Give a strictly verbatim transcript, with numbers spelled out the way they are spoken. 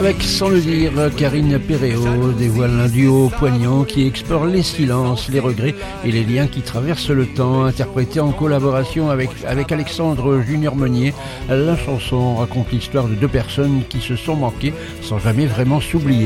Avec Sans le dire, Karine Péréau dévoile un duo poignant qui explore les silences, les regrets et les liens qui traversent le temps. Interprété en collaboration avec, avec Alexandre Junior Meunier, la chanson raconte l'histoire de deux personnes qui se sont manquées sans jamais vraiment s'oublier.